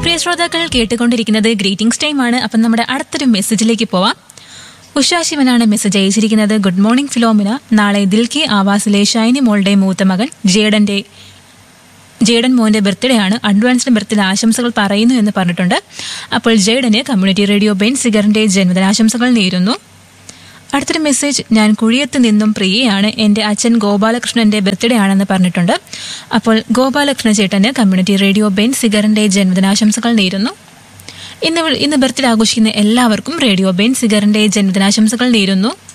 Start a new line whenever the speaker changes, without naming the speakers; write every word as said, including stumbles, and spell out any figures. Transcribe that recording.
പ്രിയ ശ്രോതാക്കൾ കേട്ടുകൊണ്ടിരിക്കുന്നത് greetings time ആണ്. അപ്പം നമ്മുടെ അടുത്തൊരു മെസ്സേജിലേക്ക് പോവാം. ഉഷാ ശിവനാണ് മെസ്സേജ് അയച്ചിരിക്കുന്നത്. Good morning Philomena. നാളെ ദിൽക്കി ആവാസിലെ ഷൈനി മോളുടെ മൂത്ത മകൻ ജേഡന്റെ ജേഡൻ മോന്റെ ബർത്ത്ഡേ ആണ്. അഡ്വാൻസ്ഡ് ബർത്ത്ഡേ ആശംസകൾ പറയുന്നു എന്ന് പറഞ്ഞിട്ടുണ്ട്. അപ്പോൾ ജേഡന് കമ്മ്യൂണിറ്റി റേഡിയോ ബെൻസിഗറിന്റെ ജന്മദിനാശംസകൾ നേരുന്നു. അടുത്തൊരു മെസ്സേജ്, ഞാൻ കുഴിയത്ത് നിന്നും പ്രിയയാണ്. എൻ്റെ അച്ഛൻ ഗോപാലകൃഷ്ണന്റെ ബർത്ത്ഡേ ആണെന്ന് പറഞ്ഞിട്ടുണ്ട്. അപ്പോൾ ഗോപാലകൃഷ്ണ ചേട്ടന് കമ്മ്യൂണിറ്റി റേഡിയോ ബെൻസിഗറിന്റെ ജന്മദിനാശംസകൾ നേരുന്നു. ഇന്ന് ഇന്ന് ബർത്ത്ഡേ ആഘോഷിക്കുന്ന എല്ലാവർക്കും റേഡിയോ ബെൻസിഗറിന്റെ ജന്മദിനാശംസകൾ നേരുന്നു.